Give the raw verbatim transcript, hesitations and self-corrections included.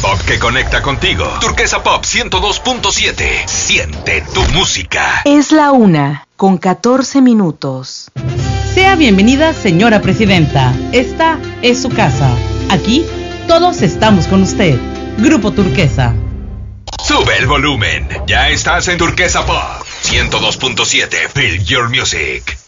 pop que conecta contigo. Turquesa Pop ciento dos punto siete. Siente tu música. Es la una, con catorce minutos. Sea bienvenida, señora presidenta. Esta es su casa. Aquí, todos estamos con usted. Grupo Turquesa. Sube el volumen. Ya estás en Turquesa Pop ciento dos punto siete. Feel your music.